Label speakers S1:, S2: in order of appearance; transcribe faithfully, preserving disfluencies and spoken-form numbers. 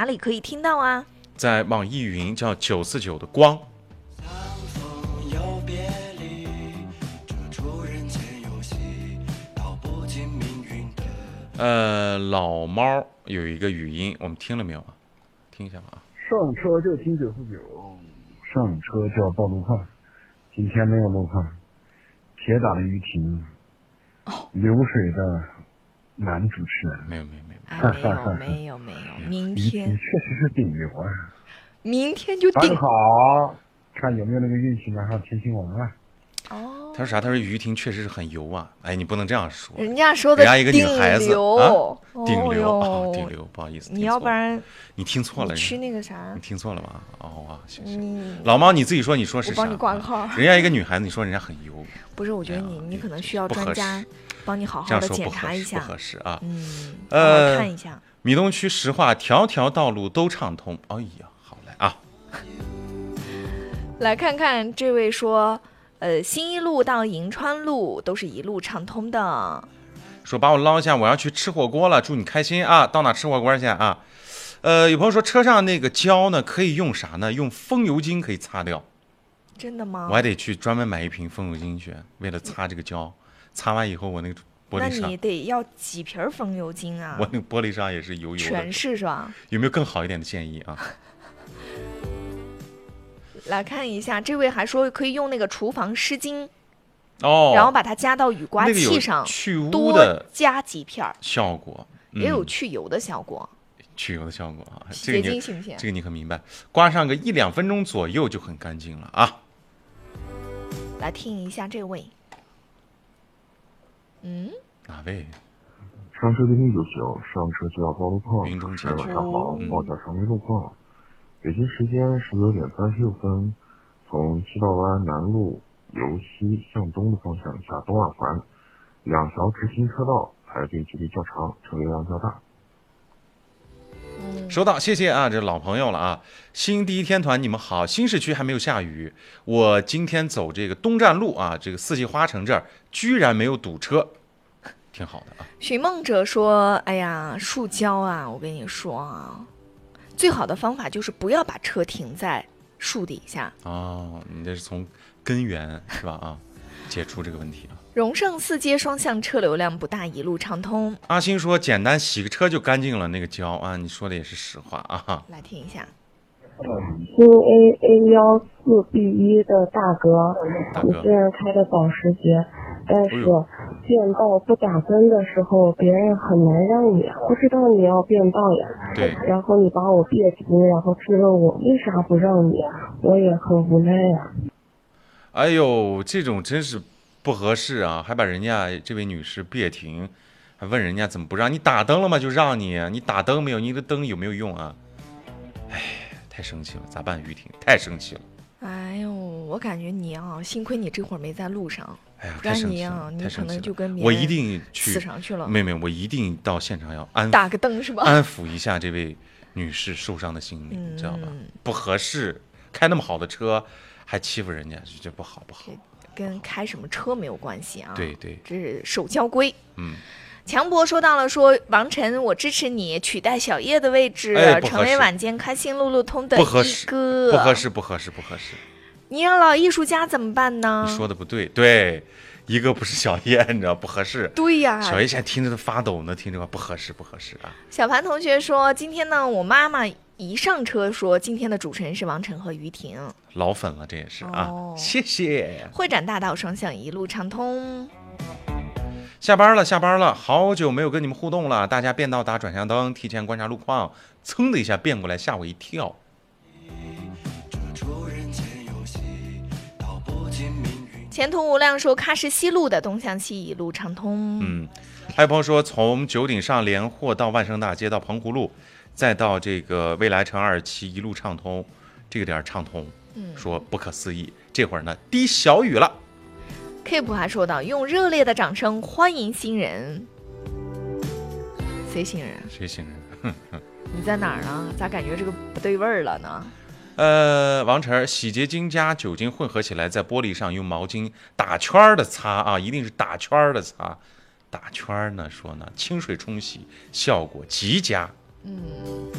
S1: 哪里可以听到啊？
S2: 在网易云叫九四九的光。呃，老猫有一个语音，我们听了没有啊？听一下吧。
S3: 上车就听九四九，上车就要报路况。今天没有路况，铁打的于婷，
S1: 哦，
S3: 流水的男主持人。
S2: 没有没有没有，
S1: 哎，没有没有没有，明
S3: 于婷
S1: 天
S3: 确实是顶流啊。
S1: 明天就
S3: 很
S1: 定。
S3: 好，看有没有那个运气拿上天星王啊。
S1: 哦，
S2: 他说啥？他说于婷确实是很油啊！哎，你不能这样说，
S1: 人家说的
S2: 人家一个女孩子
S1: 顶流，
S2: 啊，顶流
S1: 哦
S2: 啊，顶流，不好意思，
S1: 你要不然
S2: 你听错了，
S1: 你去那个啥
S2: 你，听错了吧？哦啊，行行，
S1: 你
S2: 老猫你自己说，你说是啥？
S1: 我帮你挂个号。
S2: 人家一个女孩子，你说人家很油，
S1: 不是，我觉得你你可能需要
S2: 不合适
S1: 专家帮你好
S2: 这样说
S1: 好的检
S2: 不合适，
S1: 查一下，
S2: 不合适啊。
S1: 嗯，好
S2: 呃，
S1: 好看一下。
S2: 闽东区实话，条条道路都畅通。哎呀，好嘞啊！
S1: 来看看这位说，呃，新一路到银川路都是一路畅通的。
S2: 说把我捞一下，我要去吃火锅了，祝你开心啊！到哪吃火锅去啊？呃，有朋友说车上那个胶呢，可以用啥呢？用风油精可以擦掉。
S1: 真的吗？
S2: 我还得去专门买一瓶风油精去，为了擦这个胶。擦完以后，我那个玻
S1: 那
S2: 璃上，
S1: 你得要几瓶风油精啊？
S2: 我那个玻璃上也是油油的。
S1: 全是是吧？
S2: 有没有更好一点的建议啊？
S1: 来看一下，这位还说可以用那个厨房湿巾，
S2: 哦，
S1: 然后把它加到雨刮
S2: 那个有
S1: 器上，
S2: 去污
S1: 多
S2: 的
S1: 加几片儿，
S2: 效果，嗯、
S1: 也有去油的效果。
S2: 去油的效果啊。
S1: 洗洁
S2: 这个你
S1: 精行不行？
S2: 这个你很明白，刮上个一两分钟左右就很干净了啊。
S1: 来听一下这位，嗯，
S2: 哪位？
S3: 上车就听九九，上车就要报路况。
S2: 云中千秋
S3: 晚上好，
S2: 嗯
S3: 报一下长途路况。北京时间十九点三十六分，从西道湾南路由西向东的方向下东二环，两条直行车道排队距离较长，车流量较大。
S2: 收到，谢谢啊，这老朋友了啊。新第一天团，你们好。新市区还没有下雨，我今天走这个东站路啊，这个四季花城这儿居然没有堵车，挺好的啊。
S1: 寻梦者说：“哎呀，树胶啊，我跟你说啊，最好的方法就是不要把车停在树底下。”
S2: 哦，你这是从根源是吧？啊，解除这个问题啊。
S1: 荣盛四街双向车流量不大，一路畅通。
S2: 阿星说：“简单洗个车就干净了，那个胶啊，你说的也是实话啊。”
S1: 来听一下。
S4: 新 A A 幺四 B 一的大哥，
S2: 大哥
S4: 你虽然开的保时捷，但是
S2: 哎呦
S4: 变道不打分的时候，别人很难让你，不知道你要变道呀。
S2: 对，
S4: 然后你把我别停，然后质问我为啥不让你，我也很无奈呀。
S2: 哎呦，这种真是不合适啊！还把人家这位女士别停，还问人家怎么不让你打灯了吗？就让你，你打灯没有？你的灯有没有用啊？哎，太生气了，咋办？于婷，太生气了。
S1: 哎呦，我感觉你啊，幸亏你这会儿没在路上，
S2: 哎呀，
S1: 不然
S2: 太生气
S1: 你啊，
S2: 了，
S1: 你可
S2: 太生气了。
S1: 能就跟别人
S2: 我一定去
S1: 死上去了。
S2: 没有没有，我一定到现场要安
S1: 打个灯是吧？
S2: 安抚一下这位女士受伤的心理，
S1: 嗯
S2: 你知道吧？不合适，开那么好的车还欺负人家，这不好不好。
S1: 跟开什么车没有关系啊。
S2: 对对，
S1: 这是守交规。
S2: 嗯。
S1: 强博说到了说，王晨，我支持你取代小叶的位置，
S2: 哎不合适
S1: 成为晚间开心路路通的
S2: 不合
S1: 一
S2: 适，
S1: 哥。
S2: 不合适，不合适，不合适。
S1: 你让老艺术家怎么办呢？
S2: 你说的不对，对，一个不是小叶，你知道不合适。
S1: 对呀，
S2: 小叶现在听着都发抖呢，听着话不合适，不合适啊。
S1: 小盘同学说，今天呢，我妈妈一上车说，今天的主持人是王晨和于婷，
S2: 老粉了，这也是啊，
S1: 哦
S2: 谢谢。
S1: 会展大道双向一路畅通。
S2: 下班了，下班了，好久没有跟你们互动了。大家变道打转向灯，提前观察路况，噌的一下变过来，吓我一跳。
S1: 前途无量说，喀什西路的东向西一路畅通。
S2: 嗯，还有朋友说，从九鼎上连货到万盛大街到澎湖路，再到这个未来城二期一路畅通，这个点畅通，
S1: 嗯，
S2: 说不可思议。这会儿呢，滴小雨了。
S1: Keep 还说到，用热烈的掌声欢迎新人。谁新人？
S2: 谁新人？
S1: 你在哪儿呢？咋感觉这个不对味儿了呢？
S2: 呃，王晨，洗洁精加酒精混合起来，在玻璃上用毛巾打圈的擦啊，一定是打圈的擦。打圈呢，说呢，清水冲洗效果极佳。
S1: 嗯。